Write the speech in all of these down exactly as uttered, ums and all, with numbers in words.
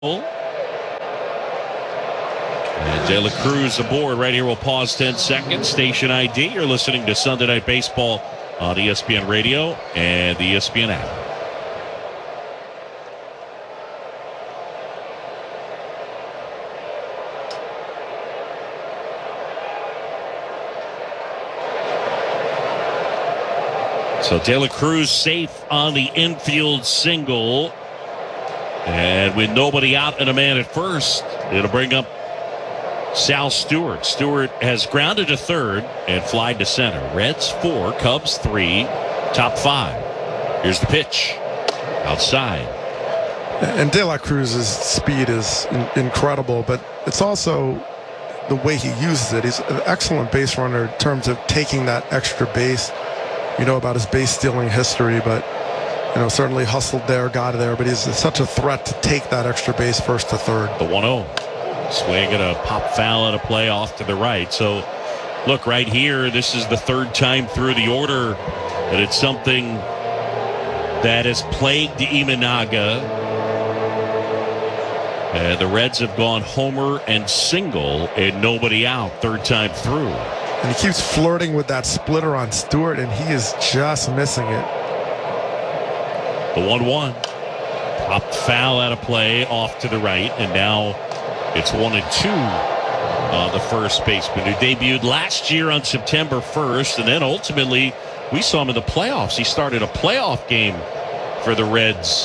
And De La Cruz aboard right here. We'll pause ten seconds. Station I D. You're listening to Sunday Night Baseball on E S P N Radio and the E S P N app. So De La Cruz safe on the infield single. And with nobody out and a man at first, it'll bring up Sal Stewart. Stewart has grounded to third and flied to center. Reds four, Cubs three, top five. Here's the pitch. Outside. And De La Cruz's speed is in- incredible, but it's also the way he uses it. He's an excellent base runner in terms of taking that extra base. You know about his base stealing history, but you know, certainly hustled there, got there, but he's such a threat to take that extra base first to third. The one oh. Swing and a pop foul and a play off to the right. So, look, right here, this is the third time through the order that it's something that has plagued Imanaga. And the Reds have gone homer and single and nobody out third time through. And he keeps flirting with that splitter on Stewart, and he is just missing it. The one one. Popped foul out of play off to the right, and now it's one and two. Uh, the first baseman who debuted last year on September first, and then ultimately we saw him in the playoffs. He started a playoff game for the Reds.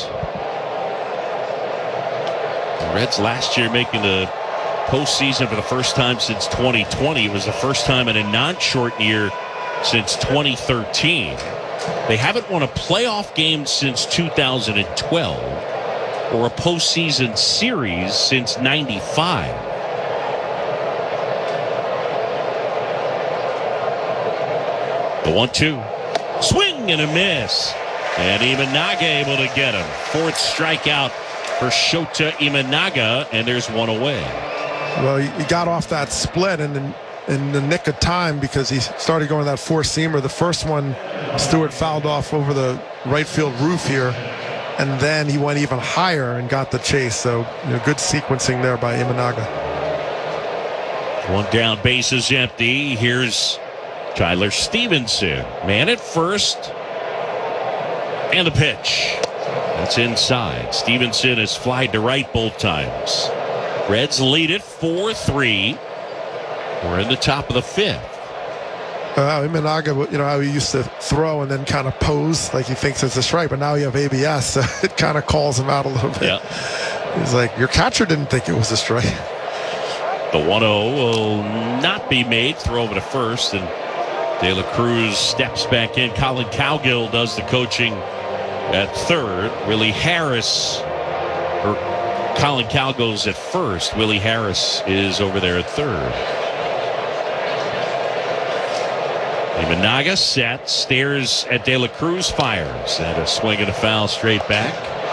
The Reds last year making the postseason for the first time since twenty twenty. It was the first time in a non-short year since twenty thirteen. They haven't won a playoff game since two thousand twelve or a postseason series since ninety-five. The one two. Swing and a miss. And Imanaga able to get him. Fourth strikeout for Shota Imanaga, and there's one away. Well, he got off that split and in, in the nick of time because he started going that four-seamer. The first one, Stewart fouled off over the right field roof here, and then he went even higher and got the chase. So, you know, good sequencing there by Imanaga. One down, bases empty. Here's Tyler Stevenson. Man at first. And the pitch. That's inside. Stevenson has flied to right both times. Reds lead it four three. We're in the top of the fifth. Uh, Imanaga, you know how he used to throw and then kind of pose like he thinks it's a strike, but now you have A B S, so it kind of calls him out a little bit. Yeah. He's like, your catcher didn't think it was a strike. The one oh will not be made. Throw over to first, and De La Cruz steps back in. Colin Cowgill does the coaching at third. Willie Harris, or Colin Cowgill's at first. Willie Harris is over there at third. Imanaga set, stares at De La Cruz, fires, and a swing and a foul straight back.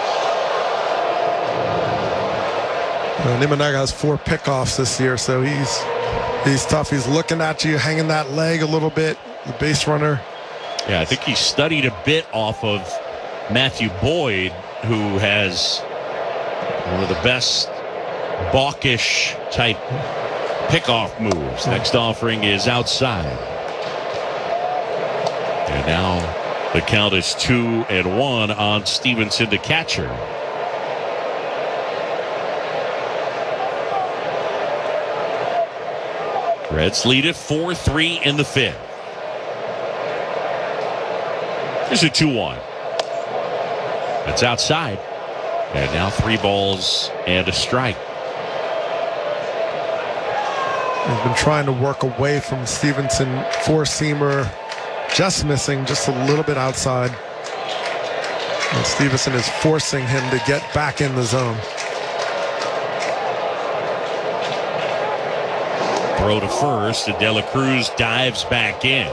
And Imanaga has four pickoffs this year, so he's he's tough. He's looking at you, hanging that leg a little bit, the base runner. Yeah, I think he studied a bit off of Matthew Boyd, who has one of the best Balkish type pickoff moves. Next offering is outside. And now the count is two and one on Stevenson, the catcher. Reds lead it four three in the fifth. Here's a two one. That's outside. And now three balls and a strike. He's been trying to work away from Stevenson, four-seamer, just missing, just a little bit outside. And Stevenson is forcing him to get back in the zone. Throw to first, and De La Cruz dives back in.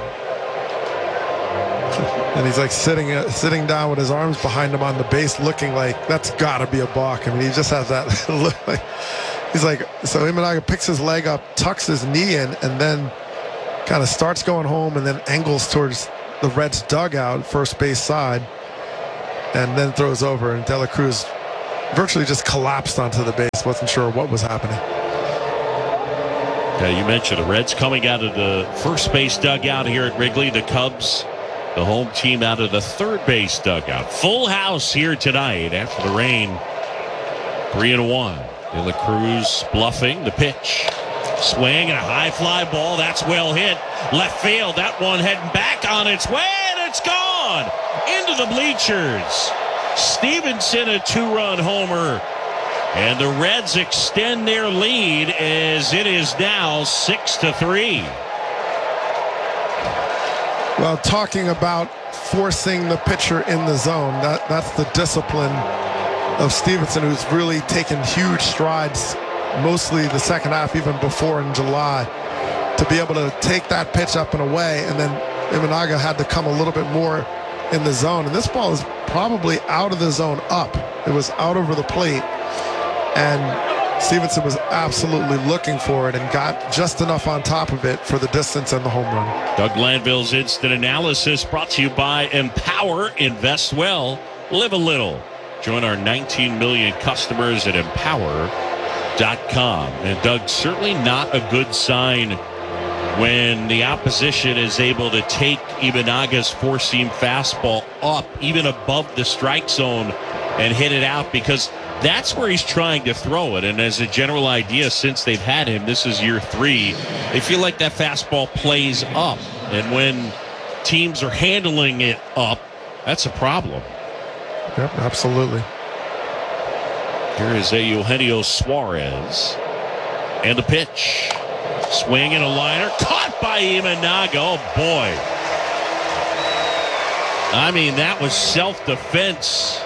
And he's like sitting uh, sitting down with his arms behind him on the base, looking like that's got to be a balk. I mean, he just has that look. Like, he's like, so Imanaga picks his leg up, tucks his knee in, and then kind of starts going home and then angles towards the Reds' dugout, first base side, and then throws over. And De La Cruz virtually just collapsed onto the base. Wasn't sure what was happening. Yeah, you mentioned the Reds coming out of the first base dugout here at Wrigley. The Cubs, the home team, out of the third base dugout. Full house here tonight after the rain. Three and one. De La Cruz bluffing the pitch. Swing and a high fly ball. That's well hit. Left field. That one heading back on its way, and it's gone into the bleachers. Stevenson, a two-run homer. And the Reds extend their lead as it is now six to three. Well, talking about forcing the pitcher in the zone, that, that's the discipline of Stevenson, who's really taken huge strides, mostly the second half, even before in July, to be able to take that pitch up and away. And then Imanaga had to come a little bit more in the zone. And this ball is probably out of the zone up. It was out over the plate. And Stevenson was absolutely looking for it and got just enough on top of it for the distance and the home run. Doug Glanville's Instant Analysis brought to you by Empower. Invest well, live a little. Join our nineteen million customers at empower dot com. And Doug, certainly not a good sign when the opposition is able to take Imanaga's four-seam fastball up, even above the strike zone, and hit it out, because that's where he's trying to throw it. And as a general idea, since they've had him, this is year three, they feel like that fastball plays up. And when teams are handling it up, that's a problem. Yep, absolutely. Here is a Eugenio Suarez. And a pitch. Swing and a liner. Caught by Imanaga. Oh, boy. I mean, that was self-defense.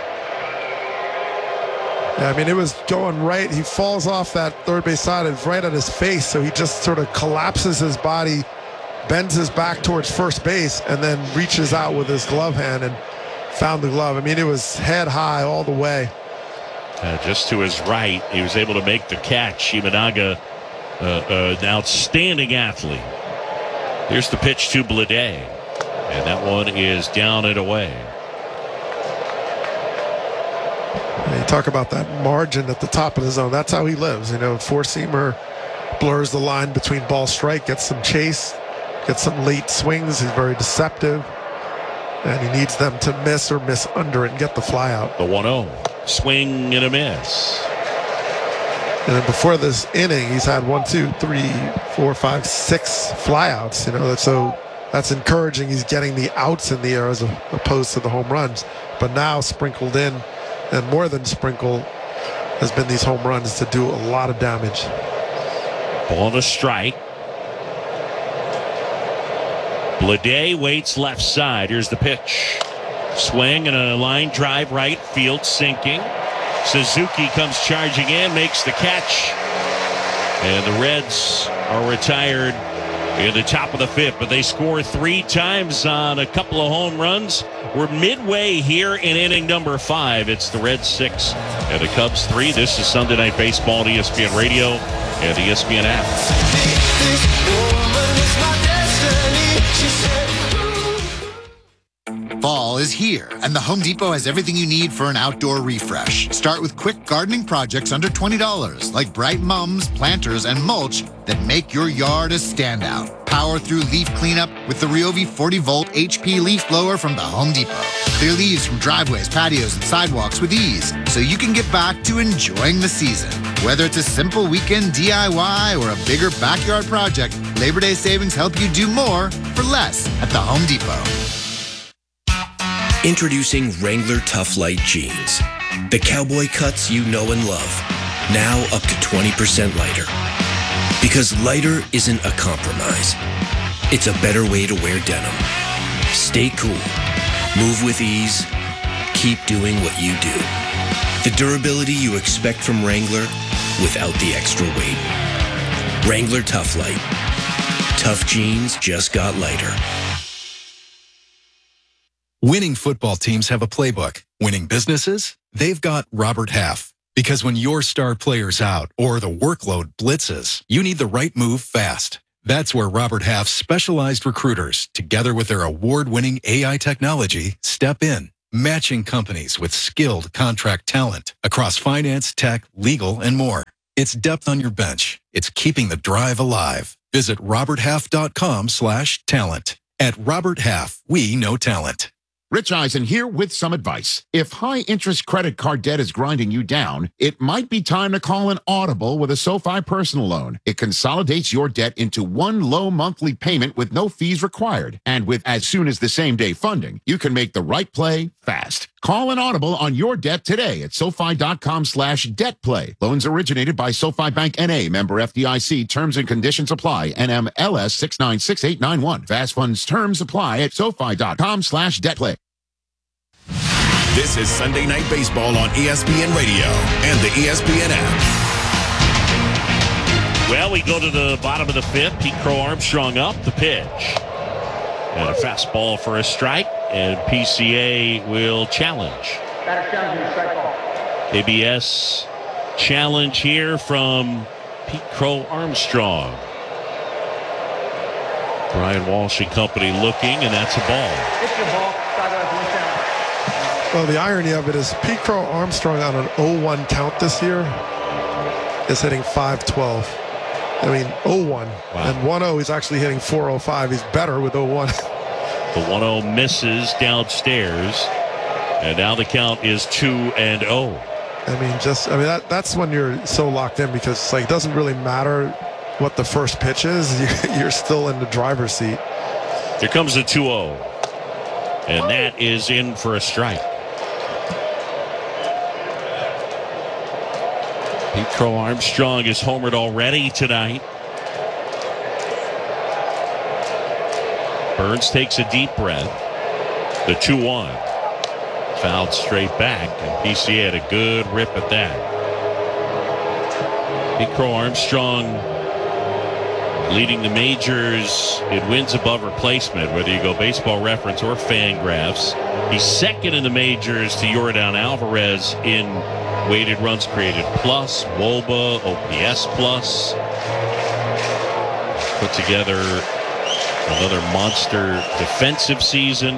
Yeah, I mean, it was going right. He falls off that third base side. It's right at his face, so he just sort of collapses his body, bends his back towards first base, and then reaches out with his glove hand and found the glove. I mean, it was head high all the way. Uh, just to his right, he was able to make the catch. Imanaga, uh, uh, an outstanding athlete. Here's the pitch to Blade, and that one is down and away. And you talk about that margin at the top of the zone. That's how he lives. You know, four-seamer blurs the line between ball strike, gets some chase, gets some late swings. He's very deceptive, and he needs them to miss or miss under it and get the fly out. The one oh. Swing and a miss. And then before this inning, he's had one, two, three, four, five, six flyouts. You know, so that's encouraging. He's getting the outs in the air as opposed to the home runs. But now sprinkled in, and more than sprinkle, has been these home runs to do a lot of damage. Ball to strike. Blade waits left side. Here's the pitch. Swing and a line drive right field, sinking. Suzuki comes charging in, makes the catch. And the Reds are retired in the top of the fifth, but they score three times on a couple of home runs. We're midway here in inning number five. It's the Reds six and the Cubs three. This is Sunday Night Baseball on E S P N Radio and the E S P N app. Fall is here, and the Home Depot has everything you need for an outdoor refresh. Start with quick gardening projects under twenty dollars, like bright mums, planters, and mulch that make your yard a standout. Power through leaf cleanup with the Ryobi forty volt H P leaf blower from the Home Depot. Clear leaves from driveways, patios, and sidewalks with ease, so you can get back to enjoying the season. Whether it's a simple weekend D I Y or a bigger backyard project, Labor Day savings help you do more for less at the Home Depot. Introducing Wrangler Tough Light Jeans. The cowboy cuts you know and love. Now up to twenty percent lighter. Because lighter isn't a compromise. It's a better way to wear denim. Stay cool. Move with ease. Keep doing what you do. The durability you expect from Wrangler without the extra weight. Wrangler Tough Light. Tough jeans just got lighter. Winning football teams have a playbook. Winning businesses? They've got Robert Half. Because when your star player's out or the workload blitzes, you need the right move fast. That's where Robert Half's specialized recruiters, together with their award-winning A I technology, step in. matching companies with skilled contract talent across finance, tech, legal, and more. It's depth on your bench. It's keeping the drive alive. Visit roberthalf.com slash talent. At Robert Half, we know talent. Rich Eisen here with some advice. If high-interest credit card debt is grinding you down, it might be time to call an audible with a SoFi personal loan. It consolidates your debt into one low monthly payment with no fees required. And with as soon as the same-day funding, you can make the right play fast. Call an audible on your debt today at SoFi.com slash debt play. Loans originated by SoFi Bank N A, member F D I C. Terms and conditions apply. N M L S six nine six eight nine one. Fast funds terms apply at SoFi.com slash debt play. This is Sunday Night Baseball on E S P N Radio and the E S P N app. Well, we go to the bottom of the fifth. Pete Crow Armstrong up the pitch. And a fastball for a strike, and P C A will challenge. A B S challenge here from Pete Crow Armstrong. Brian Walsh and company looking, and that's a ball. It's your ball. Well, the irony of it is Pete Crow Armstrong on an oh one count this year is hitting five twelve. I mean, oh one. Wow. And one oh, he's actually hitting four oh five. He's better with oh one. The one oh misses downstairs, and now the count is two and oh. I mean, just, I mean, that that's when you're so locked in because it's like, it doesn't really matter what the first pitch is. You're still in the driver's seat. Here comes the two oh, and that is in for a strike. Pete Crow Armstrong is homered already tonight. Burns takes a deep breath. The two one. Fouled straight back, and P C A had a good rip at that. Pete Crow Armstrong leading the majors in wins above replacement, whether you go Baseball Reference or Fangraphs. He's second in the majors to Yordan Alvarez in weighted runs created plus, W O B A, O P S plus. Put together another monster defensive season.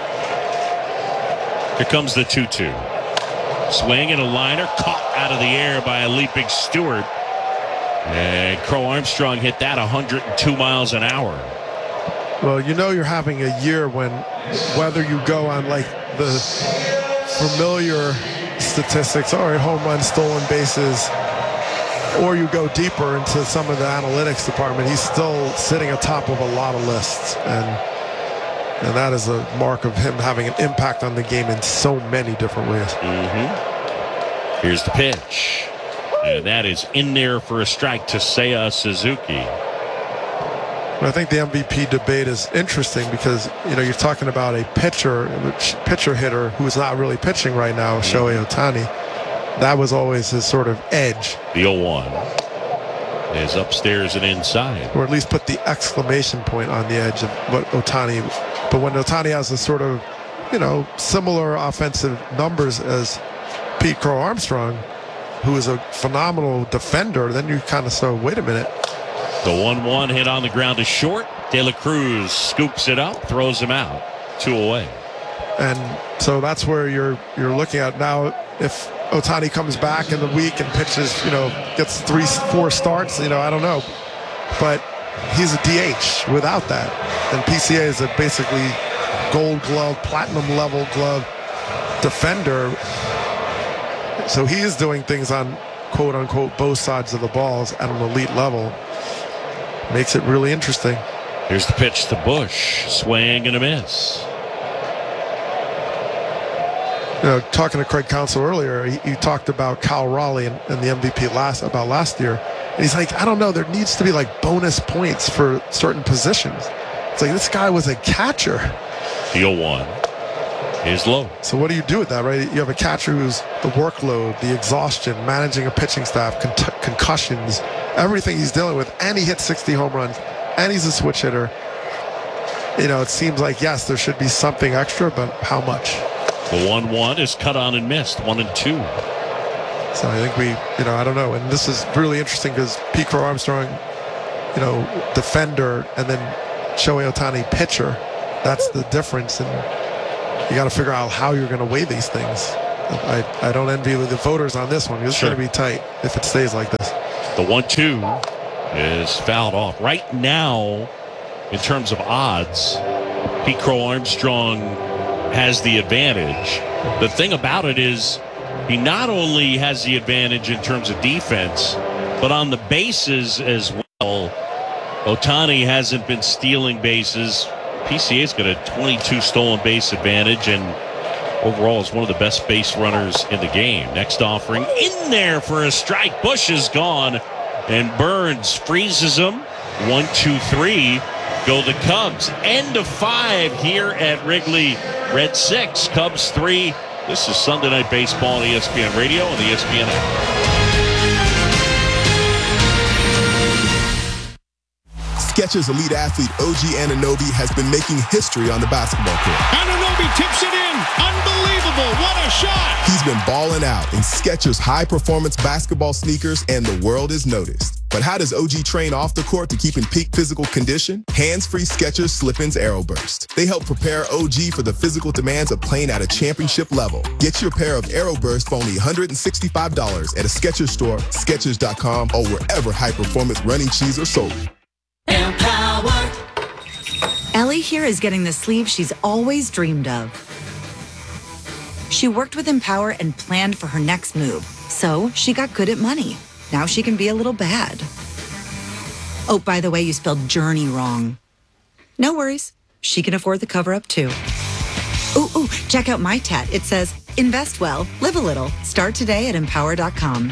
Here comes the two two. Swing and a liner caught out of the air by a leaping Stewart. And Crow Armstrong hit that one hundred two miles an hour. Well, you know you're having a year when whether you go on like the familiar statistics, all right, home runs, stolen bases, or you go deeper into some of the analytics department, he's still sitting atop of a lot of lists. And and that is a mark of him having an impact on the game in so many different ways. Mm-hmm. Here's the pitch. And that is in there for a strike to Seiya Suzuki. I think the M V P debate is interesting because, you know, you're talking about a pitcher, pitcher hitter who's not really pitching right now, mm-hmm. Shohei Ohtani. That was always his sort of edge. The oh one is upstairs and inside. Or at least put the exclamation point on the edge of what Ohtani. But when Ohtani has a sort of, you know, similar offensive numbers as Pete Crow Armstrong, who is a phenomenal defender, then you kind of say, wait a minute. The one one hit on the ground is short. De La Cruz scoops it up, throws him out. Two away. And so that's where you're you're looking at now. If Ohtani comes back in the week and pitches, you know, gets three, four starts, you know, I don't know. But he's a D H without that. And P C A is a basically gold glove, platinum level glove defender. So he is doing things on quote unquote both sides of the balls at an elite level. Makes it really interesting. Here's the pitch to Bush. Swing and a miss. You know, talking to Craig Counsell earlier, he, he talked about Cal Raleigh and, and the M V P last about last year. And he's like, I don't know, there needs to be like bonus points for certain positions. It's like, this guy was a catcher. The oh one is low. So what do you do with that, right? You have a catcher who's the workload, the exhaustion, managing a pitching staff, con- concussions, everything he's dealing with, and he hits sixty home runs, and he's a switch hitter. You know, it seems like, yes, there should be something extra, but how much? The one one is cut on and missed, one and two. So I think we, you know, I don't know. And this is really interesting because Pete Crow Armstrong, you know, defender, and then Shohei Ohtani pitcher. That's the difference. And you got to figure out how you're going to weigh these things. I, I don't envy the voters on this one. It's Sure. going to be tight if it stays like this. The one two is fouled off. Right now, in terms of odds, Pete Crow Armstrong has the advantage. The thing about it is he not only has the advantage in terms of defense, but on the bases as well. Ohtani hasn't been stealing bases. P C A's got a twenty-two stolen base advantage, and overall is one of the best base runners in the game. Next offering in there for a strike. Bush is gone, and Burns freezes him. One, two, three. Go the Cubs. End of five here at Wrigley. Red six, Cubs three. This is Sunday Night Baseball on E S P N Radio and the E S P N app. Skechers elite athlete O G Anunoby has been making history on the basketball court. Anunoby tips it in. Unbelievable. What a shot. He's been balling out in Skechers high-performance basketball sneakers, and the world is noticed. But how does O G train off the court to keep in peak physical condition? Hands-free Skechers Slip-ins Aeroburst. They help prepare O G for the physical demands of playing at a championship level. Get your pair of Aeroburst for only one hundred sixty-five dollars at a Skechers store, Skechers dot com, or wherever high-performance running shoes are sold. Empower. Ellie here is getting the sleeve she's always dreamed of. She worked with Empower and planned for her next move, so she got good at money. Now she can be a little bad. Oh, by the way, you spelled journey wrong. No worries. She can afford the cover-up, too. Ooh, ooh, check out my tat. It says, invest well, live a little. Start today at empower dot com.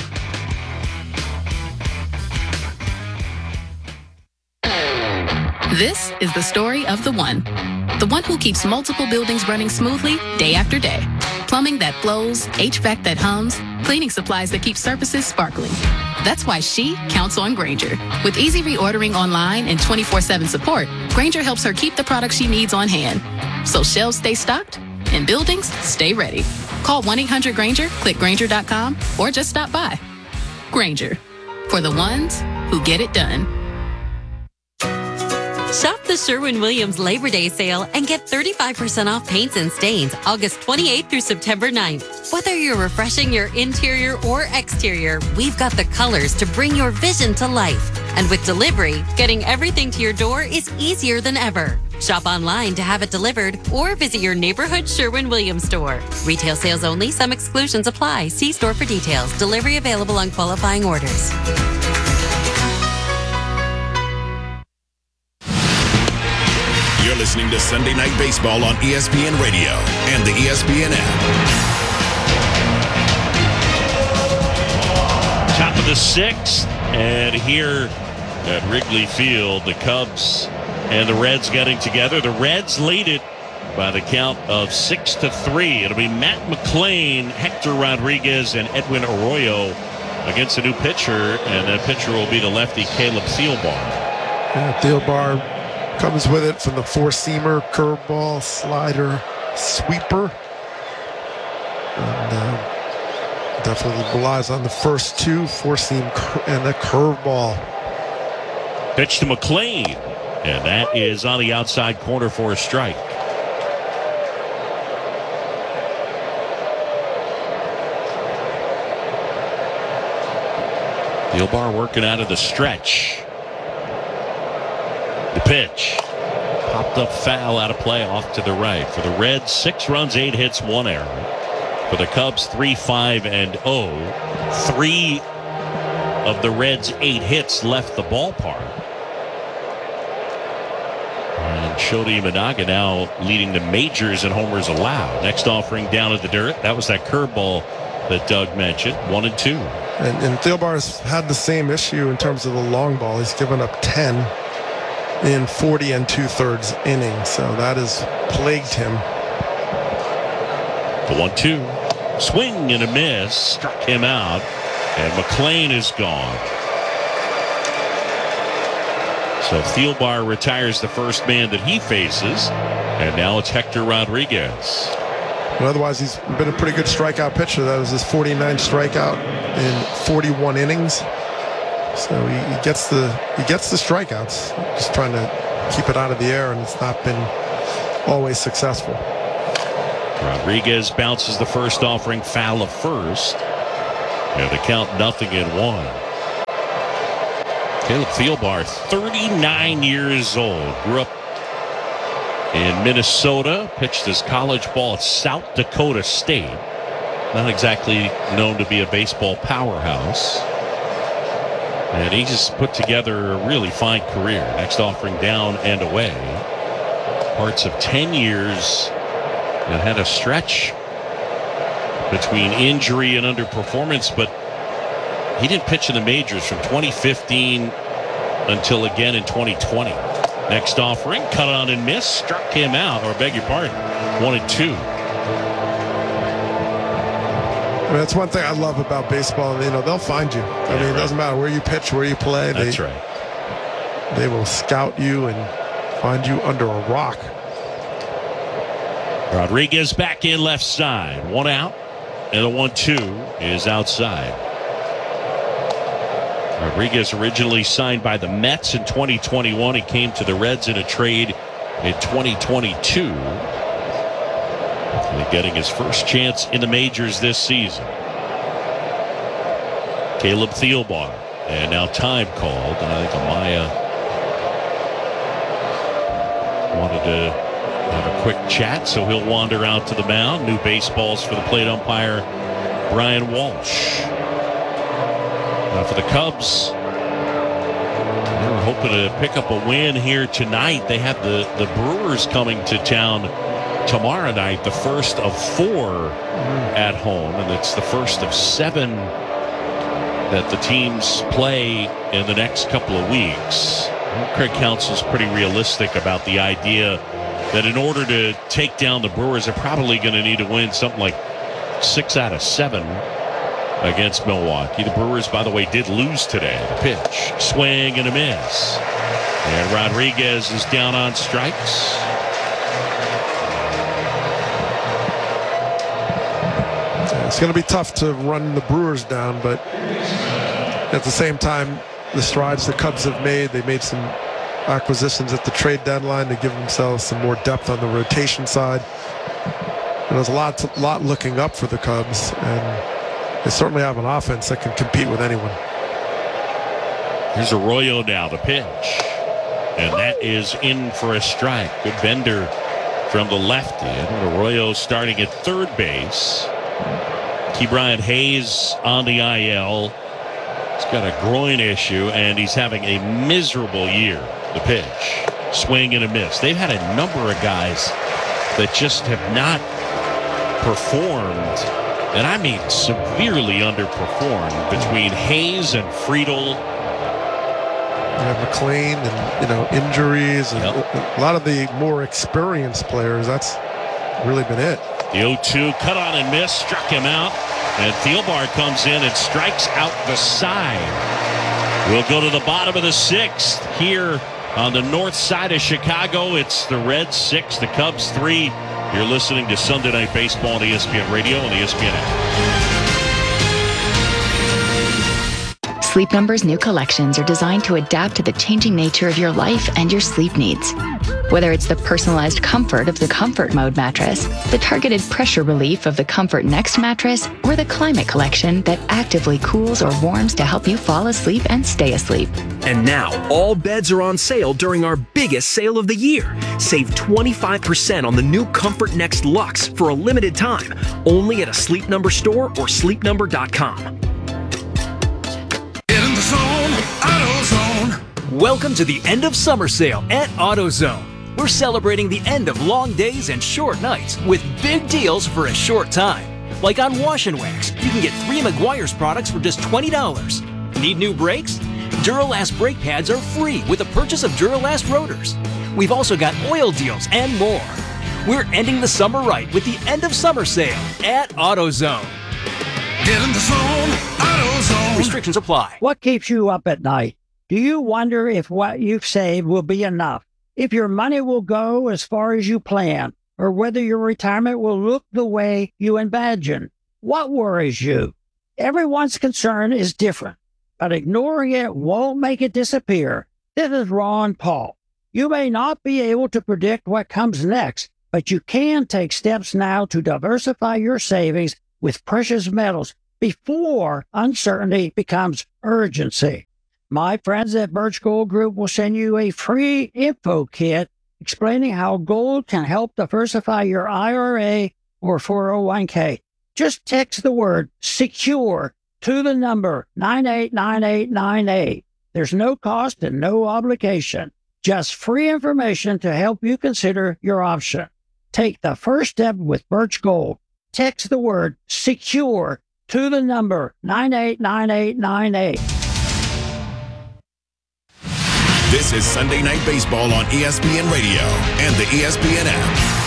This is the story of the one. The one who keeps multiple buildings running smoothly day after day. Plumbing that flows, H V A C that hums, cleaning supplies that keep surfaces sparkling. That's why she counts on Grainger. With easy reordering online and twenty-four seven support, Grainger helps her keep the products she needs on hand. So shelves stay stocked and buildings stay ready. Call one eight hundred Grainger, click Grainger dot com, or just stop by. Grainger, for the ones who get it done. Shop the Sherwin-Williams Labor Day sale and get thirty-five percent off paints and stains August twenty-eighth through September ninth. Whether you're refreshing your interior or exterior, we've got the colors to bring your vision to life. And with delivery, getting everything to your door is easier than ever. Shop online to have it delivered or visit your neighborhood Sherwin-Williams store. Retail sales only. Some exclusions apply. See store for details. Delivery available on qualifying orders. You're listening to Sunday Night Baseball on E S P N Radio and the E S P N app. Top of the sixth, and here at Wrigley Field, the Cubs and the Reds getting together. The Reds lead it by the count of six to three. It'll be Matt McLain, Hector Rodriguez, and Edwin Arroyo against a new pitcher, and that pitcher will be the lefty Caleb Thielbar. Yeah, Thielbar comes with it from the four-seamer, curveball, slider, sweeper. And uh, definitely relies on the first two, four-seam and a curveball. Pitch to McLain, and that is on the outside corner for a strike. Thielbar working out of the stretch. The pitch. Popped up foul out of play off to the right. For the Reds, six runs, eight hits, one error. For the Cubs, three, five, and oh. Three of the Reds' eight hits left the ballpark. And Shodi Imanaga now leading the majors in homers allowed. Next offering down at the dirt. That was that curveball that Doug mentioned. One and two. And, and Thielbar's had the same issue in terms of the long ball. He's given up ten in forty and two-thirds innings, so that has plagued him. The one two. Swing and a miss. Struck him out. And McLain is gone. So Thielbar retires the first man that he faces. And now it's Hector Rodriguez. And otherwise, he's been a pretty good strikeout pitcher. That was his forty-ninth strikeout in forty-one innings. So he, he gets the he gets the strikeouts. Just trying to keep it out of the air, and it's not been always successful. Rodriguez bounces the first offering foul of first. And the count nothing and one. Caleb Thielbar, thirty-nine years old. Grew up in Minnesota. Pitched his college ball at South Dakota State. Not exactly known to be a baseball powerhouse. And he just put together a really fine career. Next offering down and away. Parts of ten years. And had a stretch between injury and underperformance, but he didn't pitch in the majors from twenty fifteen until again in twenty twenty. Next offering, cut on and miss, struck him out, or beg your pardon, one and two. I mean, that's one thing I love about baseball. You know, they'll find you. I yeah, mean, right. It doesn't matter where you pitch, where you play. That's they, right. They will scout you and find you under a rock. Rodriguez back in left side. One out. And the one two is outside. Rodriguez originally signed by the Mets in twenty twenty-one. He came to the Reds in a trade in twenty twenty-two. And getting his first chance in the majors this season. Caleb Thielbar. And now time called. And I think Amaya wanted to have a quick chat, so he'll wander out to the mound. New baseballs for the plate umpire, Brian Walsh. Now for the Cubs, they were hoping to pick up a win here tonight. They have the, the Brewers coming to town tomorrow night, the first of four at home, and it's the first of seven that the teams play in the next couple of weeks. Craig Counsell's pretty realistic about the idea that in order to take down the Brewers, they're probably going to need to win something like six out of seven against Milwaukee. The Brewers, by the way, did lose today. The pitch, swing and a miss. And Rodriguez is down on strikes. It's going to be tough to run the Brewers down, but at the same time, the strides the Cubs have made, they made some acquisitions at the trade deadline to give themselves some more depth on the rotation side. And there's a lot, to, lot looking up for the Cubs, and they certainly have an offense that can compete with anyone. Here's Arroyo now, the pitch. And that is in for a strike. Good bender from the lefty. And Arroyo starting at third base. Ke'Bryan Hayes on the I L. He's got a groin issue, and he's having a miserable year. The pitch, swing and a miss. They've had a number of guys that just have not performed, and I mean severely underperformed, between Hayes and Friedel. Yeah, McLean, and you know, injuries, and yep. a lot of the more experienced players. That's really been it. The oh two cut on and miss, struck him out, and Thielbar comes in and strikes out the side. We'll go to the bottom of the sixth here on the north side of Chicago. It's the Reds six, the Cubs three. You're listening to Sunday Night Baseball on E S P N Radio and the E S P N app. Sleep Number's new collections are designed to adapt to the changing nature of your life and your sleep needs. Whether it's the personalized comfort of the Comfort Mode mattress, the targeted pressure relief of the Comfort Next mattress, or the Climate Collection that actively cools or warms to help you fall asleep and stay asleep. And now, all beds are on sale during our biggest sale of the year. Save twenty-five percent on the new Comfort Next Luxe for a limited time, only at a Sleep Number store or sleep number dot com. Welcome to the end of summer sale at AutoZone. We're celebrating the end of long days and short nights with big deals for a short time. Like on Wash and Wax, you can get three Meguiar's products for just twenty dollars. Need new brakes? Duralast brake pads are free with the purchase of Duralast rotors. We've also got oil deals and more. We're ending the summer right with the end of summer sale at AutoZone. Get in the zone, AutoZone. Restrictions apply. What keeps you up at night? Do you wonder if what you've saved will be enough? If your money will go as far as you plan? Or whether your retirement will look the way you imagine? What worries you? Everyone's concern is different, but ignoring it won't make it disappear. This is Ron Paul. You may not be able to predict what comes next, but you can take steps now to diversify your savings with precious metals before uncertainty becomes urgency. My friends at Birch Gold Group will send you a free info kit explaining how gold can help diversify your I R A or four oh one k. Just text the word SECURE to the number nine eight nine eight nine eight. There's no cost and no obligation. Just free information to help you consider your option. Take the first step with Birch Gold. Text the word SECURE to the number nine eight nine eight nine eight. This is Sunday Night Baseball on E S P N Radio and the E S P N app.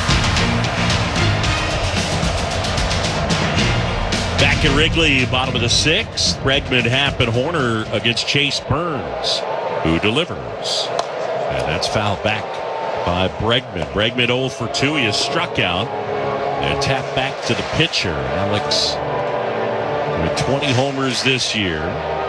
Back at Wrigley, bottom of the sixth. Bregman, Happ, and Horner against Chase Burns, who delivers. And that's fouled back by Bregman. Bregman oh for two. He has struck out. And tapped back to the pitcher, Alex, with twenty homers this year.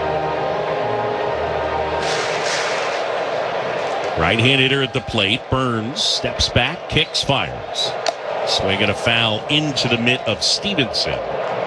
Right-hand hitter at the plate. Burns steps back, kicks, fires. Swinging a foul into the mitt of Stevenson.